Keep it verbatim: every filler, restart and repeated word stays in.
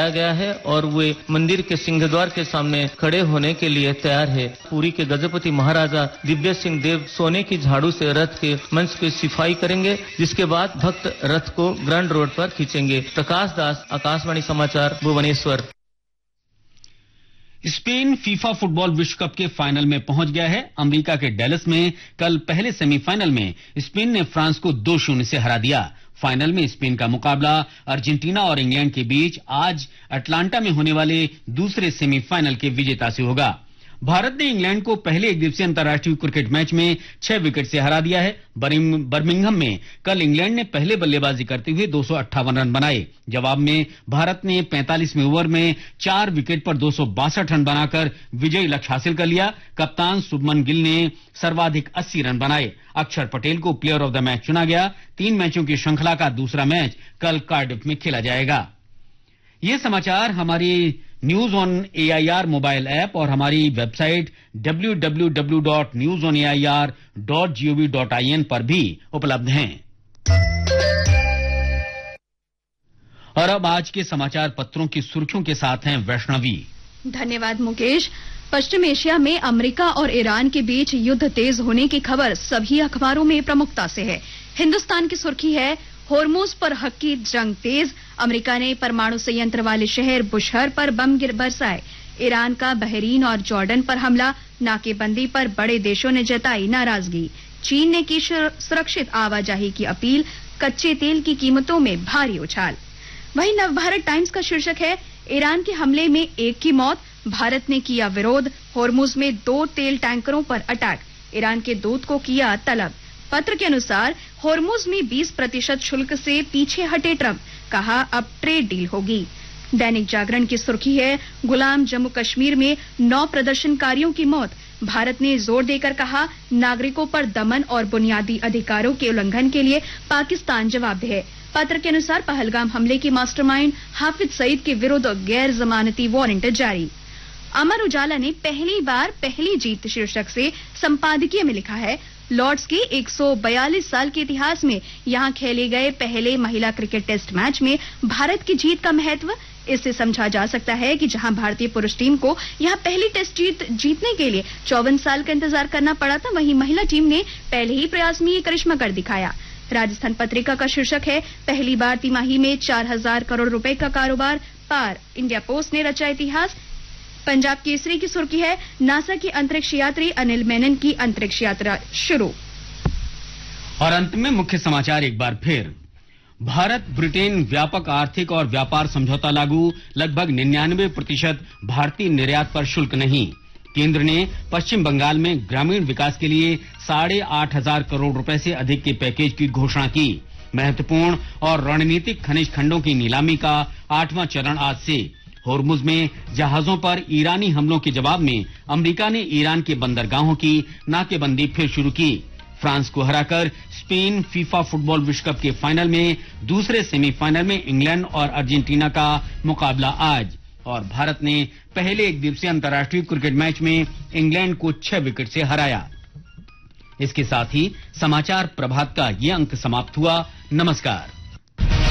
बुलाया गया है और वे मंदिर के सिंहद्वार के सामने खड़े होने के लिए तैयार है। पुरी के गजपति महाराजा दिव्य सिंह देव सोने की झाड़ू से रथ के मंच पे सिफाई करेंगे, जिसके बाद भक्त रथ को ग्रांड रोड पर खींचेंगे। प्रकाश दास, आकाशवाणी समाचार, भुवनेश्वर। स्पेन फीफा फुटबॉल विश्व कप के फाइनल में पहुंच गया है। अमेरिका के डैलस में कल पहले सेमीफाइनल में स्पेन ने फ्रांस को दो शून्य से हरा दिया। फाइनल में स्पेन का मुकाबला अर्जेंटीना और इंग्लैंड के बीच आज अटलांटा में होने वाले दूसरे सेमीफाइनल के विजेता से होगा। भारत ने इंग्लैंड को पहले एक दिवसीय अंतर्राष्ट्रीय क्रिकेट मैच में छह विकेट से हरा दिया है। बर्मिंघम में कल इंग्लैंड ने पहले बल्लेबाजी करते हुए दो सौ अट्ठावन रन बनाए। जवाब में भारत ने पैंतालीसवें ओवर में चार विकेट पर दो सौ बासठ रन बनाकर विजयी लक्ष्य हासिल कर लिया। कप्तान शुभमन गिल ने सर्वाधिक अस्सी रन बनाए। अक्षर पटेल को प्लेयर ऑफ द मैच चुना गया। तीन मैचों की श्रृंखला का दूसरा मैच कल कार्डिफ में खेला जाएगा। ये समाचार हमारी news on AIR mobile app और हमारी website W W W dot news on A I R dot G O V dot I N पर भी उपलब्ध हैं। और अब आज के समाचार पत्रों की सुर्खियों के साथ हैं वैष्णवी। धन्यवाद मुकेश। पश्चिम एशिया में अमेरिका और ईरान के बीच युद्ध तेज होने की खबर सभी अखबारों में प्रमुखता से है। हिंदुस्तान की सुर्खी है, होर्मुज पर हक की जंग तेज, अमेरिका ने परमाणु संयंत्र वाले शहर बुशहर पर बम गिर बरसाए। ईरान का बहरीन और जॉर्डन पर हमला, नाकेबंदी पर बड़े देशों ने जताई नाराजगी। चीन ने की सुरक्षित आवाजाही की अपील, कच्चे तेल की कीमतों में भारी उछाल। वहीं नवभारत टाइम्स का शीर्षक है, ईरान के हमले में एक की मौत, भारत ने किया विरोध, होर्मुज में दो तेल टैंकरों पर अटैक, ईरान के दूत को किया तलब। पत्र के अनुसार होर्मुज में बीस प्रतिशत शुल्क से पीछे हटे ट्रंप, कहा अब ट्रेड डील होगी। दैनिक जागरण की सुर्खी है, गुलाम जम्मू कश्मीर में नौ प्रदर्शनकारियों की मौत, भारत ने जोर देकर कहा नागरिकों पर दमन और बुनियादी अधिकारों के उल्लंघन के लिए पाकिस्तान जवाबदेह है। पत्र के अनुसार पहलगाम हमले की मास्टरमाइंड हाफिज सईद के विरुद्ध गैर जमानती वारंट जारी। अमर उजाला ने पहली बार पहली जीत शीर्षक से संपादकीय में लिखा है, लॉर्ड्स के एक सौ बयालीस साल के इतिहास में यहां खेले गए पहले महिला क्रिकेट टेस्ट मैच में भारत की जीत का महत्व इससे समझा जा सकता है कि जहां भारतीय पुरुष टीम को यहां पहली टेस्ट जीत जीतने के लिए चौवन साल का इंतजार करना पड़ा था, वहीं महिला टीम ने पहले ही प्रयास में ये करिश्मा कर दिखाया। राजस्थान पत्रिका का शीर्षक है, पहली बार तिमाही में चार हजार करोड़ रुपए का कारोबार पार, इंडिया पोस्ट ने रचा इतिहास। पंजाब केसरी की सुर्खी है, नासा के अंतरिक्ष यात्री अनिल मेनन की अंतरिक्ष यात्रा शुरू। और अंत में मुख्य समाचार एक बार फिर, भारत ब्रिटेन व्यापक आर्थिक और व्यापार समझौता लागू, लगभग निन्यानवे प्रतिशत भारतीय निर्यात पर शुल्क नहीं। केंद्र ने पश्चिम बंगाल में ग्रामीण विकास के लिए साढ़े आठ हजार करोड़ रुपए से अधिक के पैकेज की घोषणा की। महत्वपूर्ण और रणनीतिक खनिज खंडों की नीलामी का आठवां चरण आज से। होर्मुज में जहाजों पर ईरानी हमलों के जवाब में अमेरिका ने ईरान के बंदरगाहों की नाकेबंदी फिर शुरू की। फ्रांस को हराकर स्पेन फीफा फुटबॉल विश्व कप के फाइनल में दूसरे सेमीफाइनल में इंग्लैंड और अर्जेंटीना का मुकाबला आज। और भारत ने पहले एक दिवसीय अंतर्राष्ट्रीय क्रिकेट मैच में इंग्लैंड को छह विकेट से हराया। इसके साथ ही समाचार प्रभात का ये अंक समाप्त हुआ। नमस्कार।